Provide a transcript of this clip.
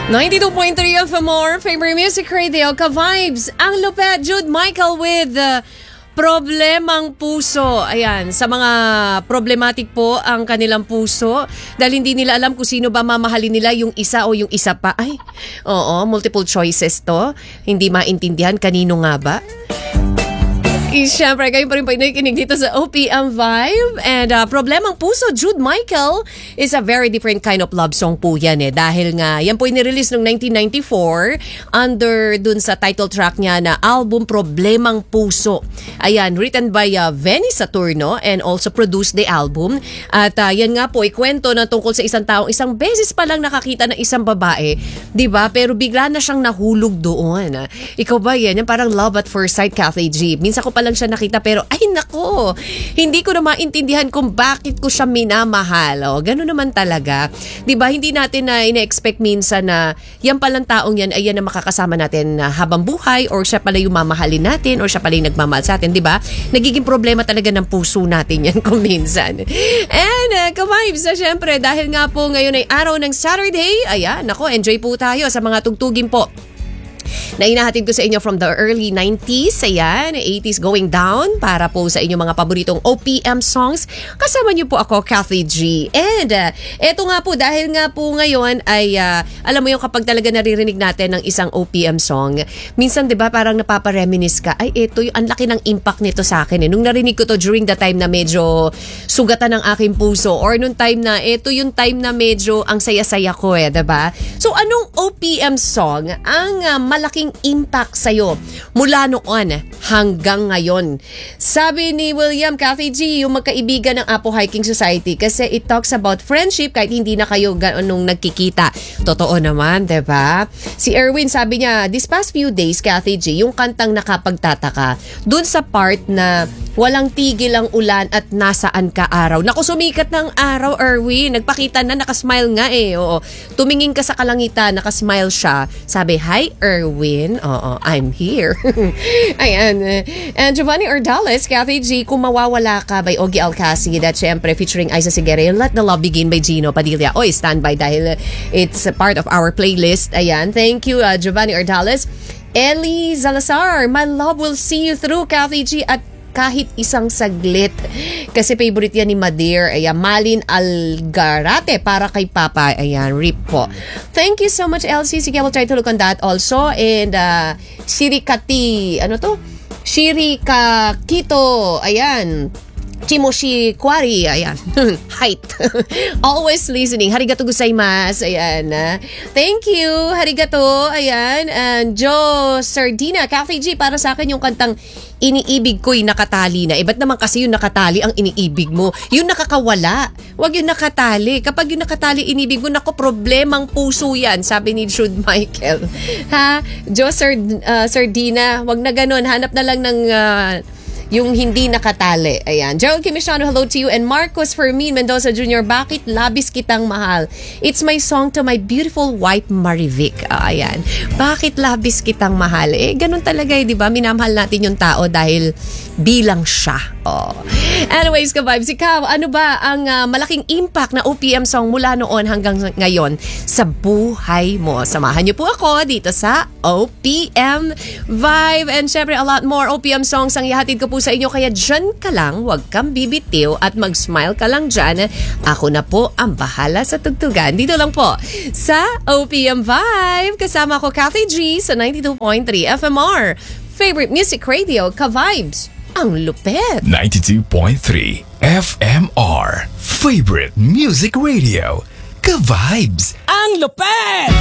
92.3 of Amor, favorite music radio, ka-vibes. Ang lupet, Jude Michael with Problemang Puso. Ayan, sa mga problematic po ang kanilang puso dahil hindi nila alam kung sino ba mamahalin nila, yung isa o yung isa pa. Ay, oo, multiple choices to. Hindi maintindihan kanino nga ba? Siyempre, kayo pa rin po nakikinig dito sa OPM Vibe. And Problemang Puso, Jude Michael, is a very different kind of love song po yan eh. Dahil nga, yan po inirelease noong 1994 under dun sa title track niya na album Problemang Puso. Ayan, written by Venny Saturno and also produced the album. At yan nga po, ikwento na tungkol sa isang taong isang beses pa lang nakakita ng isang babae, di ba? Pero bigla na siyang nahulog doon. Ikaw ba yan? Yan parang love at first sight, Kathy G. Minsan ko pa lang siya nakita pero ay nako, hindi ko na maintindihan kung bakit ko siya minamahal. O, ganun naman talaga. 'Di ba? Hindi natin na ina-expect minsan na yan palang taong yan ay yan na makakasama natin habang buhay or siya pala yung mamahalin natin or siya pala yung nagmamahal sa atin, 'di ba? Nagiging problema talaga ng puso natin yan kung minsan. And ka-vibes, syempre dahil nga po ngayon ay araw ng Saturday, ayan, nako, enjoy po tayo sa mga tugtugin po na inahatid ko sa inyo from the early 90s, ayan, 80s going down para po sa inyong mga paboritong OPM songs. Kasama niyo po ako, Kathy G. And eto nga po, dahil nga po ngayon ay, alam mo yung kapag talaga naririnig natin ng isang OPM song, minsan 'di ba parang napapareminisce ka, ay eto yung ang laki ng impact nito sa akin eh. Nung narinig ko to during the time na medyo sugatan ng aking puso or nung time na eto yung time na medyo ang saya-saya ko eh, 'di ba? So anong OPM song ang malaking impact sa'yo mula noon hanggang ngayon? Sabi ni William, Kathy G, yung magkaibigan ng Apo Hiking Society kasi it talks about friendship kahit hindi na kayo ganong nagkikita. Totoo naman, diba? Si Erwin, sabi niya, this past few days, Kathy G, yung kantang Nakapagtataka, dun sa part na walang tigil ang ulan at nasaan ka araw. Naku, sumikat ng araw, Erwin. Nagpakita na, nakasmile nga eh. Oo. Tumingin ka sa kalangitan, nakasmile siya. Sabi, hi, Erwin. Oo, I'm here. Ayan. And Giovanni Ordales, Kathy G, Kung Mawawala Ka by Ogie Alcacid at syempre featuring Isa Sigere, Let the Love Begin by Gino Padilla. Oy, standby dahil it's a part of our playlist. Ayan. Thank you, Giovanni Ordales. Ellie Zalazar, My Love Will See You Through, Kathy G, at kahit isang saglit. Kasi favorite yan ni Madir. Ayan, Malin Algarate para kay Papa. Ayan, rip po. Thank you so much, Elsie. Sige, we'll try to look on that also. And Shirikati, ano to? Shirikakito. Ayan. Chimoshi Kwari, ayan. Height. Always listening. Harigato gozaimasu. Ayan. Thank you. Harigato. Ayan. And Joe Sardina, Kathy G, para sa akin yung kantang Iniibig Ko'y Nakatali na. Ba't naman kasi yung nakatali ang iniibig mo? Yung nakakawala. Huwag yung nakatali. Kapag yung nakatali inibig mo, naku, problemang puso yan. Sabi ni Jude Michael. Ha? Joe Sardina, wag na ganun. Hanap na lang ng yung hindi nakatali. Ayan. Gerald Kimishano, hello to you. And Marcos Fermin Mendoza Jr., Bakit Labis Kitang Mahal? It's my song to my beautiful wife, Marivic. Ayan. Bakit labis kitang mahal? Ganun talaga di ba? Minamahal natin yung tao dahil bilang siya. Oh. Anyways, ka-vibes, ikaw, ano ba ang malaking impact na OPM song mula noon hanggang ngayon sa buhay mo? Samahan niyo po ako dito sa OPM Vibe. And syempre, a lot more OPM songs ang ihatid ko po sa inyo. Kaya dyan ka lang, huwag kang bibitiw at mag-smile ka lang dyan. Ako na po ang bahala sa tugtugan. Dito lang po sa OPM Vibe. Kasama ko, Kathy G, sa 92.3 FMR. Favorite Music Radio, ka-vibes. Ang lupet. 92.3 FMR. Favorite Music Radio, ka-vibes. Ang lupet!